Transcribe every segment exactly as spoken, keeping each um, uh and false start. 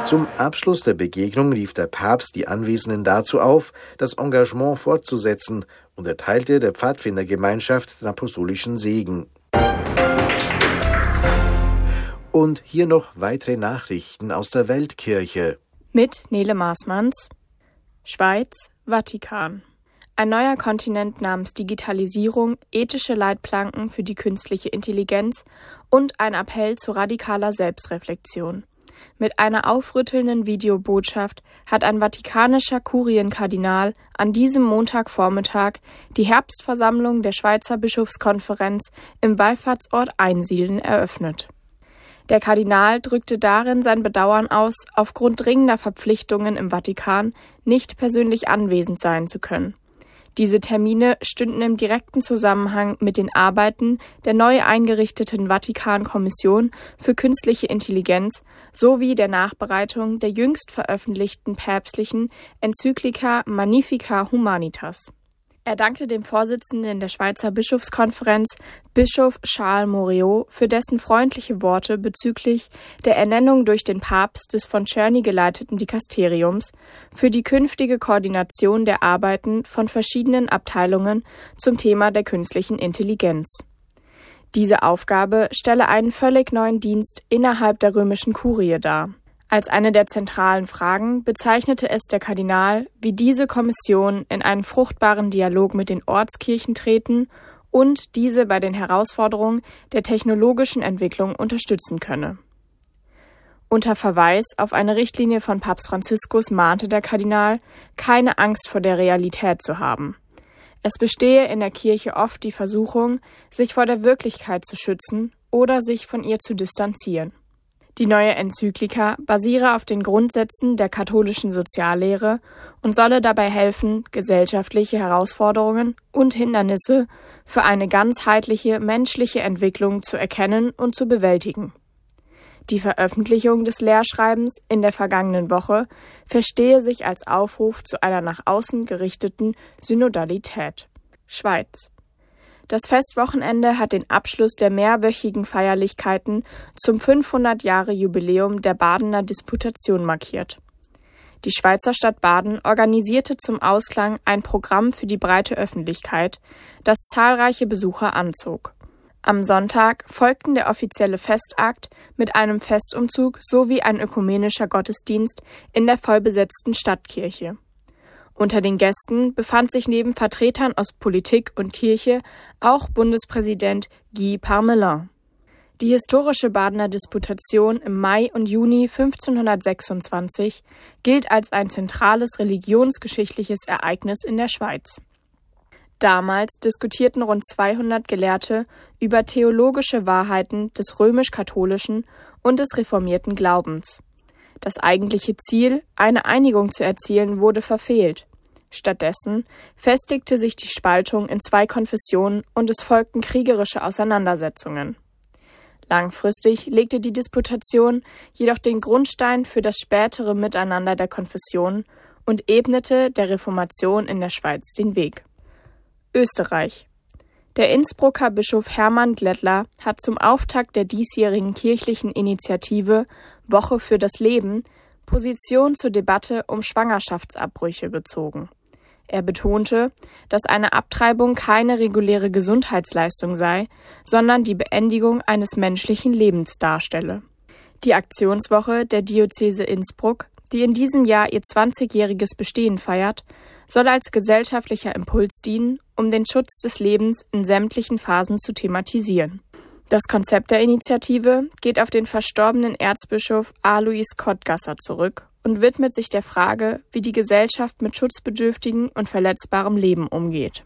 Zum Abschluss der Begegnung rief der Papst die Anwesenden dazu auf, das Engagement fortzusetzen, und erteilte der Pfadfindergemeinschaft den apostolischen Segen. Und hier noch weitere Nachrichten aus der Weltkirche. Mit Nele Maßmanns. Schweiz, Vatikan. Ein neuer Kontinent namens Digitalisierung, ethische Leitplanken für die künstliche Intelligenz und ein Appell zu radikaler Selbstreflexion. Mit einer aufrüttelnden Videobotschaft hat ein vatikanischer Kurienkardinal an diesem Montagvormittag die Herbstversammlung der Schweizer Bischofskonferenz im Wallfahrtsort Einsiedeln eröffnet. Der Kardinal drückte darin sein Bedauern aus, aufgrund dringender Verpflichtungen im Vatikan nicht persönlich anwesend sein zu können. Diese Termine stünden im direkten Zusammenhang mit den Arbeiten der neu eingerichteten Vatikan-Kommission für künstliche Intelligenz sowie der Nachbereitung der jüngst veröffentlichten päpstlichen Enzyklika Magnificat Humanitas. Er dankte dem Vorsitzenden der Schweizer Bischofskonferenz, Bischof Charles Moreau, für dessen freundliche Worte bezüglich der Ernennung durch den Papst des von Czerny geleiteten Dikasteriums, für die künftige Koordination der Arbeiten von verschiedenen Abteilungen zum Thema der künstlichen Intelligenz. Diese Aufgabe stelle einen völlig neuen Dienst innerhalb der römischen Kurie dar. Als eine der zentralen Fragen bezeichnete es der Kardinal, wie diese Kommission in einen fruchtbaren Dialog mit den Ortskirchen treten und diese bei den Herausforderungen der technologischen Entwicklung unterstützen könne. Unter Verweis auf eine Richtlinie von Papst Franziskus mahnte der Kardinal, keine Angst vor der Realität zu haben. Es bestehe in der Kirche oft die Versuchung, sich vor der Wirklichkeit zu schützen oder sich von ihr zu distanzieren. Die neue Enzyklika basiere auf den Grundsätzen der katholischen Soziallehre und solle dabei helfen, gesellschaftliche Herausforderungen und Hindernisse für eine ganzheitliche menschliche Entwicklung zu erkennen und zu bewältigen. Die Veröffentlichung des Lehrschreibens in der vergangenen Woche verstehe sich als Aufruf zu einer nach außen gerichteten Synodalität. Schweiz. Das Festwochenende hat den Abschluss der mehrwöchigen Feierlichkeiten zum fünfhundert-Jahre-Jubiläum der Badener Disputation markiert. Die Schweizer Stadt Baden organisierte zum Ausklang ein Programm für die breite Öffentlichkeit, das zahlreiche Besucher anzog. Am Sonntag folgten der offizielle Festakt mit einem Festumzug sowie ein ökumenischer Gottesdienst in der vollbesetzten Stadtkirche. Unter den Gästen befand sich neben Vertretern aus Politik und Kirche auch Bundespräsident Guy Parmelin. Die historische Badener Disputation im Mai und Juni fünfzehnhundertsechsundzwanzig gilt als ein zentrales religionsgeschichtliches Ereignis in der Schweiz. Damals diskutierten rund zweihundert Gelehrte über theologische Wahrheiten des römisch-katholischen und des reformierten Glaubens. Das eigentliche Ziel, eine Einigung zu erzielen, wurde verfehlt. Stattdessen festigte sich die Spaltung in zwei Konfessionen und es folgten kriegerische Auseinandersetzungen. Langfristig legte die Disputation jedoch den Grundstein für das spätere Miteinander der Konfessionen und ebnete der Reformation in der Schweiz den Weg. Österreich. Der Innsbrucker Bischof Hermann Glättler hat zum Auftakt der diesjährigen kirchlichen Initiative Woche für das Leben Position zur Debatte um Schwangerschaftsabbrüche bezogen. Er betonte, dass eine Abtreibung keine reguläre Gesundheitsleistung sei, sondern die Beendigung eines menschlichen Lebens darstelle. Die Aktionswoche der Diözese Innsbruck, die in diesem Jahr ihr zwanzigjähriges Bestehen feiert, soll als gesellschaftlicher Impuls dienen, um den Schutz des Lebens in sämtlichen Phasen zu thematisieren. Das Konzept der Initiative geht auf den verstorbenen Erzbischof Alois Kottgasser zurück und widmet sich der Frage, wie die Gesellschaft mit schutzbedürftigem und verletzbarem Leben umgeht.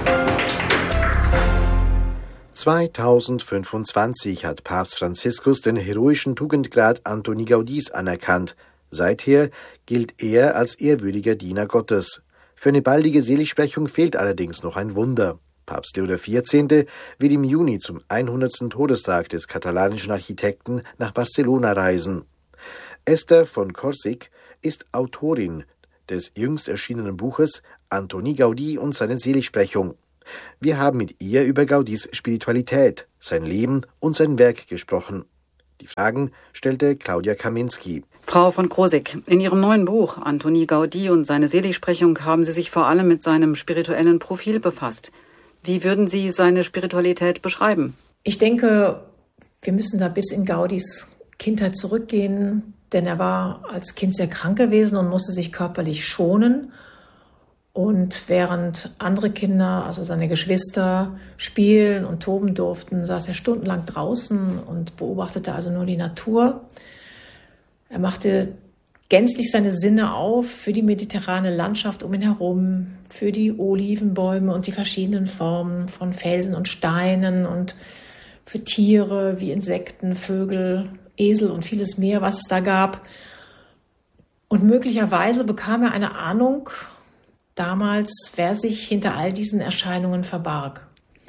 zweitausendfünfundzwanzig hat Papst Franziskus den heroischen Tugendgrad Antoni Gaudís anerkannt. Seither gilt er als ehrwürdiger Diener Gottes. Für eine baldige Seligsprechung fehlt allerdings noch ein Wunder. Papst Leo der vierzehnte wird im Juni zum hundertsten Todestag des katalanischen Architekten nach Barcelona reisen. Esther von Korsig ist Autorin des jüngst erschienenen Buches Antoni Gaudí und seine Seligsprechung. Wir haben mit ihr über Gaudís Spiritualität, sein Leben und sein Werk gesprochen. Die Fragen stellte Claudia Kaminski. Frau von Krosigk, in Ihrem neuen Buch Antoni Gaudí und seine Seligsprechung haben Sie sich vor allem mit seinem spirituellen Profil befasst. Wie würden Sie seine Spiritualität beschreiben? Ich denke, wir müssen da bis in Gaudís Kindheit zurückgehen, denn er war als Kind sehr krank gewesen und musste sich körperlich schonen. Und während andere Kinder, also seine Geschwister, spielen und toben durften, saß er stundenlang draußen und beobachtete also nur die Natur. Er machte gänzlich seine Sinne auf für die mediterrane Landschaft um ihn herum, für die Olivenbäume und die verschiedenen Formen von Felsen und Steinen und für Tiere wie Insekten, Vögel, Esel und vieles mehr, was es da gab. Und möglicherweise bekam er eine Ahnung damals, wer sich hinter all diesen Erscheinungen verbarg.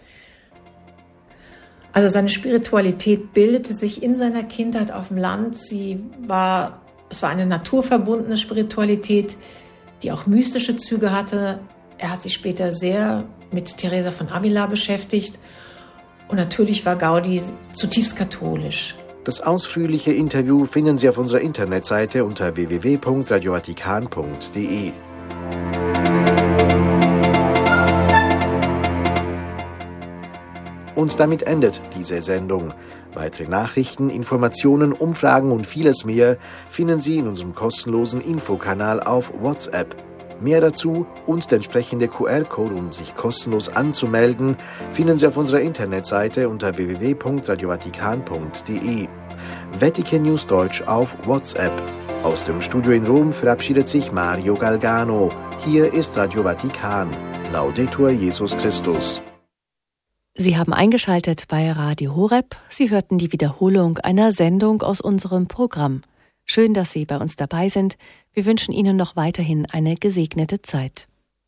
Also seine Spiritualität bildete sich in seiner Kindheit auf dem Land. Sie war, es war eine naturverbundene Spiritualität, die auch mystische Züge hatte. Er hat sich später sehr mit Teresa von Avila beschäftigt. Und natürlich war Gaudí zutiefst katholisch. Das ausführliche Interview finden Sie auf unserer Internetseite unter w w w punkt radio vatikan punkt d e. Und damit endet diese Sendung. Weitere Nachrichten, Informationen, Umfragen und vieles mehr finden Sie in unserem kostenlosen Infokanal auf WhatsApp. Mehr dazu und der entsprechende Q R-Code, um sich kostenlos anzumelden, finden Sie auf unserer Internetseite unter w w w punkt radio vatikan punkt d e. Vatican News Deutsch auf WhatsApp. Aus dem Studio in Rom verabschiedet sich Mario Galgano. Hier ist Radio Vatikan. Laudetur Jesus Christus. Sie haben eingeschaltet bei Radio Horeb. Sie hörten die Wiederholung einer Sendung aus unserem Programm. Schön, dass Sie bei uns dabei sind. Wir wünschen Ihnen noch weiterhin eine gesegnete Zeit.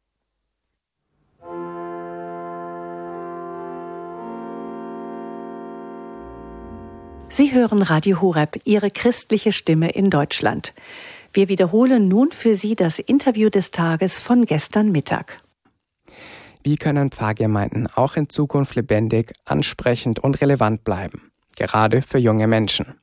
Sie hören Radio Horeb, Ihre christliche Stimme in Deutschland. Wir wiederholen nun für Sie das Interview des Tages von gestern Mittag. Wie können Pfarrgemeinden auch in Zukunft lebendig, ansprechend und relevant bleiben, gerade für junge Menschen?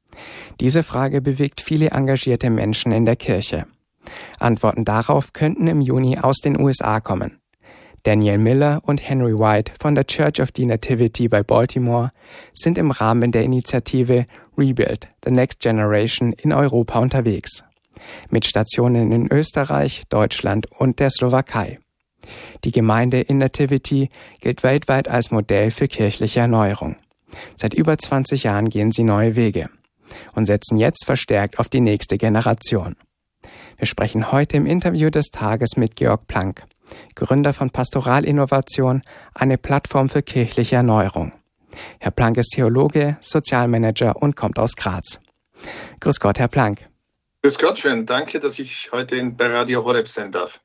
Diese Frage bewegt viele engagierte Menschen in der Kirche. Antworten darauf könnten im Juni aus den U S A kommen. Daniel Miller und Henry White von der Church of the Nativity bei Baltimore sind im Rahmen der Initiative Rebuild, the Next Generation in Europa unterwegs. Mit Stationen in Österreich, Deutschland und der Slowakei. Die Gemeinde in Nativity gilt weltweit als Modell für kirchliche Erneuerung. Seit über zwanzig Jahren gehen sie neue Wege und setzen jetzt verstärkt auf die nächste Generation. Wir sprechen heute im Interview des Tages mit Georg Plank, Gründer von Pastoralinnovation, eine Plattform für kirchliche Erneuerung. Herr Plank ist Theologe, Sozialmanager und kommt aus Graz. Grüß Gott, Herr Plank. Grüß Gott, schön. Danke, dass ich heute bei Radio Horeb sein darf.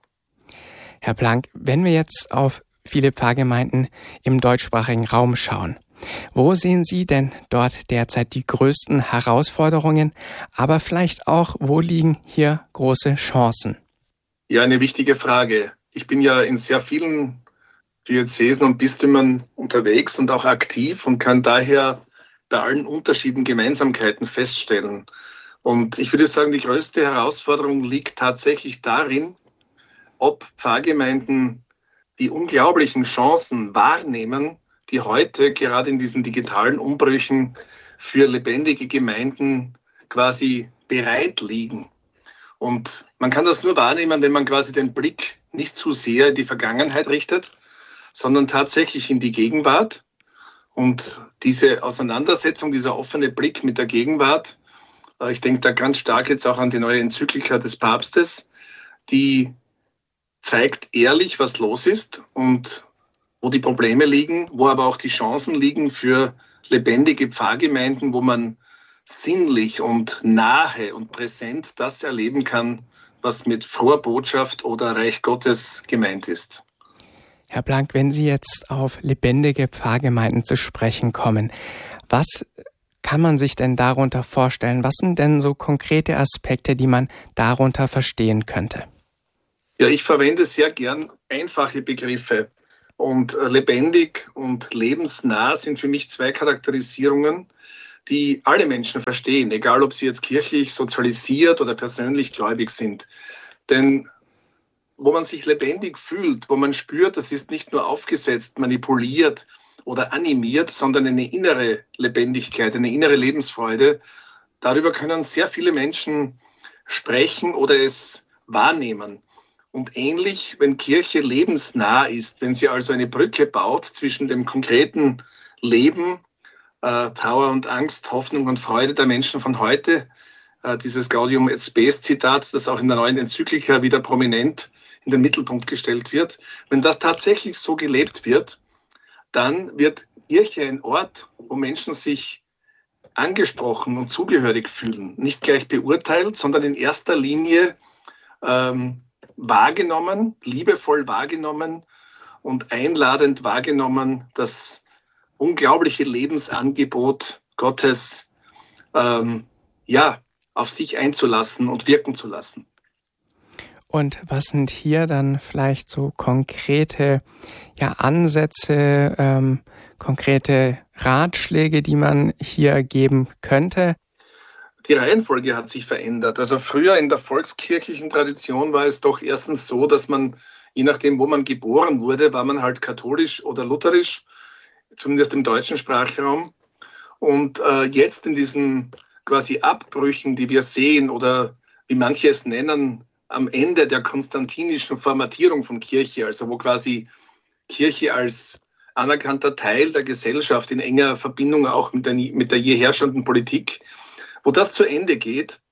Herr Plank, wenn wir jetzt auf viele Pfarrgemeinden im deutschsprachigen Raum schauen, wo sehen Sie denn dort derzeit die größten Herausforderungen, aber vielleicht auch, wo liegen hier große Chancen? Ja, eine wichtige Frage. Ich bin ja in sehr vielen Diözesen und Bistümern unterwegs und auch aktiv und kann daher bei allen Unterschieden Gemeinsamkeiten feststellen. Und ich würde sagen, die größte Herausforderung liegt tatsächlich darin, ob Pfarrgemeinden die unglaublichen Chancen wahrnehmen, die heute gerade in diesen digitalen Umbrüchen für lebendige Gemeinden quasi bereit liegen. Und man kann das nur wahrnehmen, wenn man quasi den Blick nicht zu sehr in die Vergangenheit richtet, sondern tatsächlich in die Gegenwart. Und diese Auseinandersetzung, dieser offene Blick mit der Gegenwart, ich denke da ganz stark jetzt auch an die neue Enzyklika des Papstes, die zeigt ehrlich, was los ist und wo die Probleme liegen, wo aber auch die Chancen liegen für lebendige Pfarrgemeinden, wo man sinnlich und nahe und präsent das erleben kann, was mit froher Botschaft oder Reich Gottes gemeint ist. Herr Plank, wenn Sie jetzt auf lebendige Pfarrgemeinden zu sprechen kommen, was kann man sich denn darunter vorstellen? Was sind denn so konkrete Aspekte, die man darunter verstehen könnte? Ja, ich verwende sehr gern einfache Begriffe. Und lebendig und lebensnah sind für mich zwei Charakterisierungen. die alle Menschen verstehen, egal ob sie jetzt kirchlich sozialisiert oder persönlich gläubig sind. Denn wo man sich lebendig fühlt, wo man spürt, das ist nicht nur aufgesetzt, manipuliert oder animiert, sondern eine innere Lebendigkeit, eine innere Lebensfreude. Darüber können sehr viele Menschen sprechen oder es wahrnehmen. Und ähnlich, wenn Kirche lebensnah ist, wenn sie also eine Brücke baut zwischen dem konkreten Leben, äh, Trauer und Angst, Hoffnung und Freude der Menschen von heute, äh, dieses Gaudium et Spes Zitat, das auch in der neuen Enzyklika wieder prominent in den Mittelpunkt gestellt wird. Wenn das tatsächlich so gelebt wird, dann wird Kirche ein Ort, wo Menschen sich angesprochen und zugehörig fühlen. Nicht gleich beurteilt, sondern in erster Linie ähm, wahrgenommen, liebevoll wahrgenommen und einladend wahrgenommen, das unglaubliche Lebensangebot Gottes ähm, ja, auf sich einzulassen und wirken zu lassen. Und was sind hier dann vielleicht so konkrete ja, Ansätze, ähm, konkrete Ratschläge, die man hier geben könnte? Die Reihenfolge hat sich verändert. Also früher in der volkskirchlichen Tradition war es doch erstens so, dass man, je nachdem, wo man geboren wurde, war man halt katholisch oder lutherisch, zumindest im deutschen Sprachraum. Und äh, jetzt in diesen quasi Abbrüchen, die wir sehen oder wie manche es nennen, am Ende der konstantinischen Formatierung von Kirche, also wo quasi Kirche als anerkannter Teil der Gesellschaft in enger Verbindung auch mit der, mit der je herrschenden Politik, wo das zu Ende geht,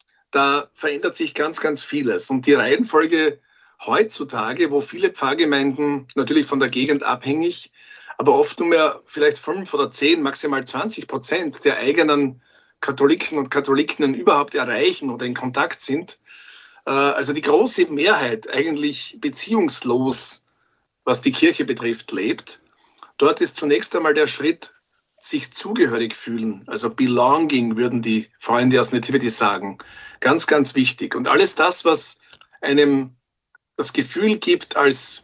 da verändert sich ganz, ganz vieles. Und die Reihenfolge heutzutage, wo viele Pfarrgemeinden natürlich von der Gegend abhängig, aber oft nur mehr vielleicht fünf oder zehn, maximal zwanzig Prozent der eigenen Katholiken und Katholikinnen überhaupt erreichen oder in Kontakt sind, also die große Mehrheit eigentlich beziehungslos, was die Kirche betrifft, lebt. Dort ist zunächst einmal der Schritt, sich zugehörig fühlen, also belonging, würden die Freunde aus Nativity sagen. Ganz, ganz wichtig. Und alles das, was einem das Gefühl gibt, als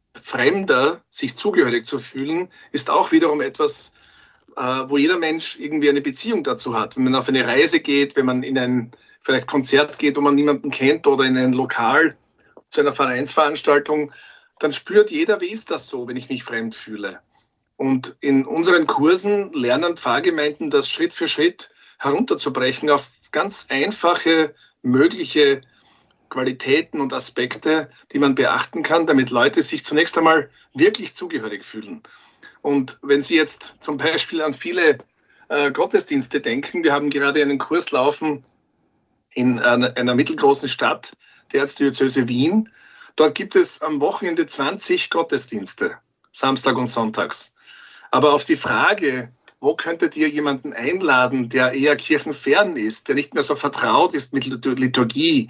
Fremder sich zugehörig zu fühlen, ist auch wiederum etwas, wo jeder Mensch irgendwie eine Beziehung dazu hat. Wenn man auf eine Reise geht, wenn man in ein vielleicht Konzert geht, wo man niemanden kennt oder in ein Lokal zu einer Vereinsveranstaltung, dann spürt jeder, wie ist das so, wenn ich mich fremd fühle. Und in unseren Kursen lernen Pfarrgemeinden das Schritt für Schritt herunterzubrechen auf ganz einfache, mögliche Qualitäten und Aspekte, die man beachten kann, damit Leute sich zunächst einmal wirklich zugehörig fühlen. Und wenn Sie jetzt zum Beispiel an viele äh, Gottesdienste denken, wir haben gerade einen Kurs laufen, in einer, einer mittelgroßen Stadt, der Erzdiözese Wien. Dort gibt es am Wochenende zwanzig Gottesdienste, Samstag und Sonntags. Aber auf die Frage, wo könntet ihr jemanden einladen, der eher kirchenfern ist, der nicht mehr so vertraut ist mit Liturgie,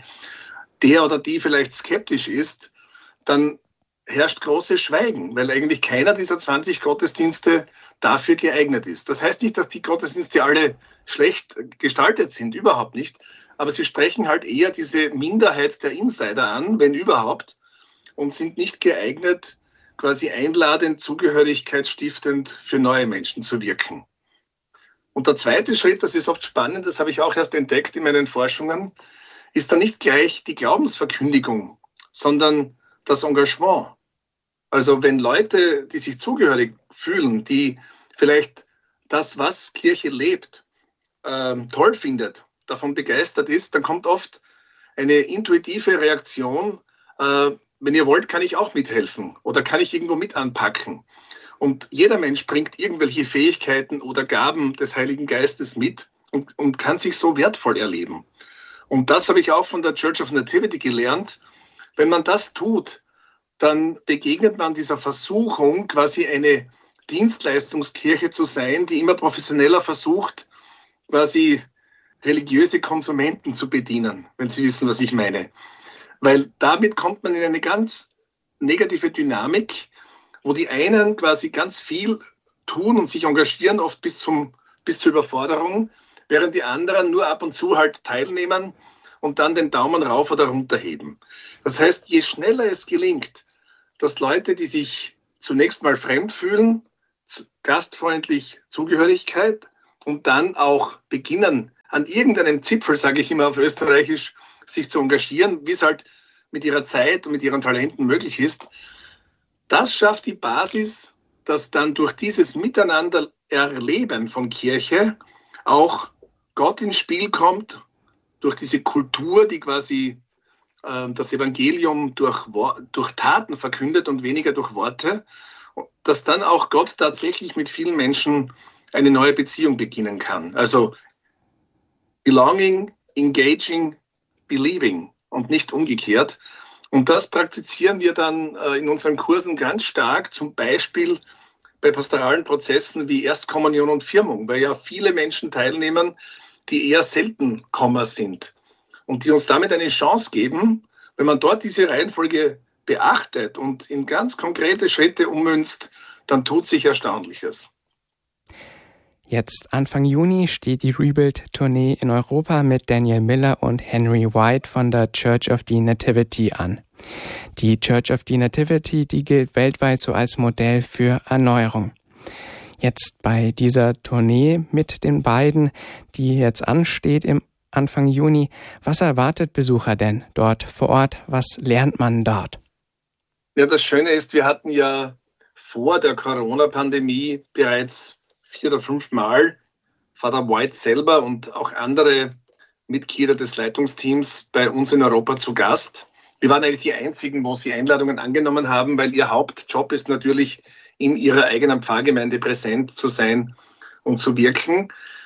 der oder die vielleicht skeptisch ist, dann herrscht großes Schweigen, weil eigentlich keiner dieser zwanzig Gottesdienste dafür geeignet ist. Das heißt nicht, dass die Gottesdienste alle schlecht gestaltet sind, überhaupt nicht. Aber sie sprechen halt eher diese Minderheit der Insider an, wenn überhaupt, und sind nicht geeignet, quasi einladend, zugehörigkeitsstiftend für neue Menschen zu wirken. Und der zweite Schritt, das ist oft spannend, das habe ich auch erst entdeckt in meinen Forschungen, ist dann nicht gleich die Glaubensverkündigung, sondern das Engagement. Also wenn Leute, die sich zugehörig fühlen, die vielleicht das, was Kirche lebt, ähm, toll findet, davon begeistert ist, dann kommt oft eine intuitive Reaktion, äh, wenn ihr wollt, kann ich auch mithelfen oder kann ich irgendwo mit anpacken. Und jeder Mensch bringt irgendwelche Fähigkeiten oder Gaben des Heiligen Geistes mit und, und kann sich so wertvoll erleben. Und das habe ich auch von der Church of Nativity gelernt. Wenn man das tut, dann begegnet man dieser Versuchung, quasi eine Dienstleistungskirche zu sein, die immer professioneller versucht, quasi religiöse Konsumenten zu bedienen, wenn Sie wissen, was ich meine. Weil damit kommt man in eine ganz negative Dynamik, wo die einen quasi ganz viel tun und sich engagieren, oft bis, zum, bis zur Überforderung, während die anderen nur ab und zu halt teilnehmen und dann den Daumen rauf oder runter heben. Das heißt, je schneller es gelingt, dass Leute, die sich zunächst mal fremd fühlen, gastfreundlich Zugehörigkeit, und dann auch beginnen, an irgendeinem Zipfel, sage ich immer auf Österreichisch, sich zu engagieren, wie es halt mit ihrer Zeit und mit ihren Talenten möglich ist. Das schafft die Basis, dass dann durch dieses Miteinander-Erleben von Kirche auch Gott ins Spiel kommt, durch diese Kultur, die quasi äh, das Evangelium durch, durch Taten verkündet und weniger durch Worte, dass dann auch Gott tatsächlich mit vielen Menschen eine neue Beziehung beginnen kann. Also belonging, engaging, believing und nicht umgekehrt. Und das praktizieren wir dann äh, in unseren Kursen ganz stark, zum Beispiel bei pastoralen Prozessen wie Erstkommunion und Firmung, weil ja viele Menschen teilnehmen, die eher selten Komma sind und die uns damit eine Chance geben, wenn man dort diese Reihenfolge beachtet und in ganz konkrete Schritte ummünzt, dann tut sich Erstaunliches. Jetzt Anfang Juni steht die Rebuild-Tournee in Europa mit Daniel Miller und Henry White von der Church of the Nativity an. Die Church of the Nativity, die gilt weltweit so als Modell für Erneuerung. Jetzt bei dieser Tournee mit den beiden, die jetzt ansteht im Anfang Juni, was erwartet Besucher denn dort vor Ort? Was lernt man dort? Ja, das Schöne ist, wir hatten ja vor der Corona-Pandemie bereits vier oder fünf Mal Vater White selber und auch andere Mitglieder des Leitungsteams bei uns in Europa zu Gast. Wir waren eigentlich die Einzigen, wo sie Einladungen angenommen haben, weil ihr Hauptjob ist natürlich, in ihrer eigenen Pfarrgemeinde präsent zu sein und zu wirken.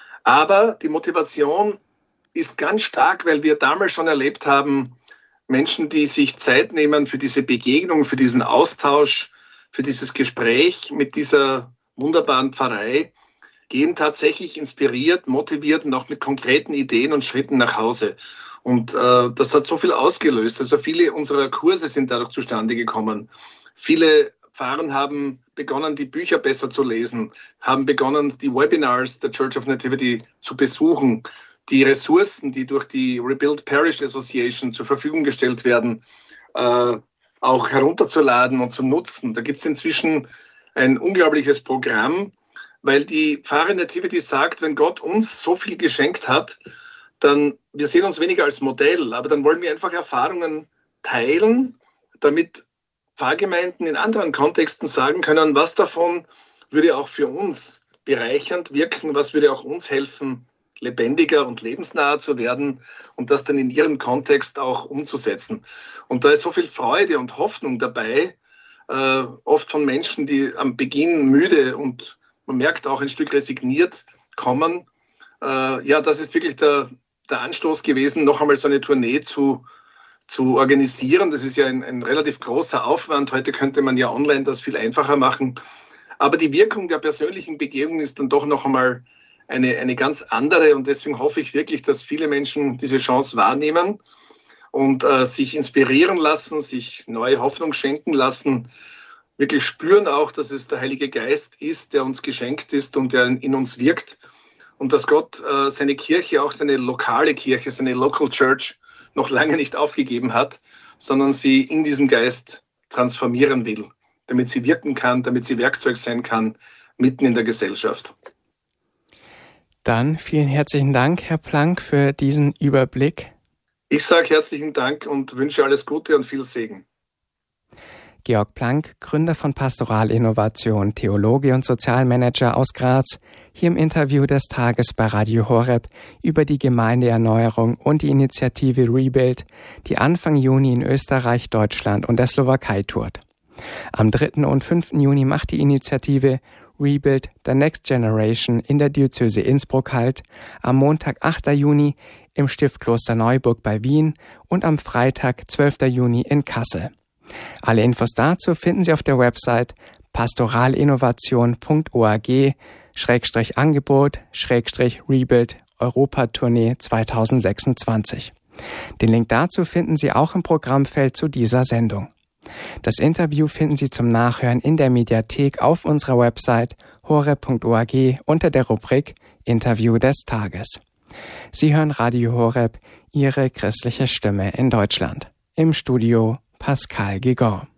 Aber die Motivation ist ganz stark, weil wir damals schon erlebt haben, Menschen, die sich Zeit nehmen für diese Begegnung, für diesen Austausch, für dieses Gespräch mit dieser wunderbaren Pfarrei, gehen tatsächlich inspiriert, motiviert und auch mit konkreten Ideen und Schritten nach Hause. Und äh, das hat so viel ausgelöst. Also viele unserer Kurse sind dadurch zustande gekommen. Viele Pfarrer haben begonnen, die Bücher besser zu lesen, haben begonnen, die Webinars der Church of Nativity zu besuchen, die Ressourcen, die durch die Rebuild Parish Association zur Verfügung gestellt werden, äh, auch herunterzuladen und zu nutzen. Da gibt es inzwischen ein unglaubliches Programm, weil die Pfarrerin Nativity sagt, wenn Gott uns so viel geschenkt hat, dann, wir sehen uns weniger als Modell, aber dann wollen wir einfach Erfahrungen teilen, damit Pfarrgemeinden in anderen Kontexten sagen können, was davon würde auch für uns bereichernd wirken, was würde auch uns helfen, lebendiger und lebensnaher zu werden und das dann in ihrem Kontext auch umzusetzen. Und da ist so viel Freude und Hoffnung dabei, äh, oft von Menschen, die am Beginn müde und man merkt auch ein Stück resigniert kommen. Äh, ja, das ist wirklich der, der Anstoß gewesen, noch einmal so eine Tournee zu, zu organisieren. Das ist ja ein, ein relativ großer Aufwand. Heute könnte man ja online das viel einfacher machen. Aber die Wirkung der persönlichen Begegnung ist dann doch noch einmal eine, eine ganz andere. Und deswegen hoffe ich wirklich, dass viele Menschen diese Chance wahrnehmen und äh, sich inspirieren lassen, sich neue Hoffnung schenken lassen, wirklich spüren auch, dass es der Heilige Geist ist, der uns geschenkt ist und der in uns wirkt. Und dass Gott äh, seine Kirche, auch seine lokale Kirche, seine Local Church, noch lange nicht aufgegeben hat, sondern sie in diesem Geist transformieren will, damit sie wirken kann, damit sie Werkzeug sein kann, mitten in der Gesellschaft. Dann vielen herzlichen Dank, Herr Planck, für diesen Überblick. Ich sage herzlichen Dank und wünsche alles Gute und viel Segen. Georg Planck, Gründer von Pastoral Innovation, Theologe und Sozialmanager aus Graz, hier im Interview des Tages bei Radio Horeb über die Gemeindeerneuerung und die Initiative Rebuild, die Anfang Juni in Österreich, Deutschland und der Slowakei tourt. Am dritten und fünften Juni macht die Initiative Rebuild the Next Generation in der Diözese Innsbruck Halt, am Montag, achter Juni im Stift Klosterneuburg bei Wien und am Freitag, zwölfter Juni in Kassel. Alle Infos dazu finden Sie auf der Website pastoralinnovation punkt org Schrägstrich Angebot Schrägstrich Rebuild Europatournee zweitausendsechsundzwanzig. Den Link dazu finden Sie auch im Programmfeld zu dieser Sendung. Das Interview finden Sie zum Nachhören in der Mediathek auf unserer Website horeb punkt org unter der Rubrik Interview des Tages. Sie hören Radio Horeb, Ihre christliche Stimme in Deutschland. Im Studio Pascal Gigon.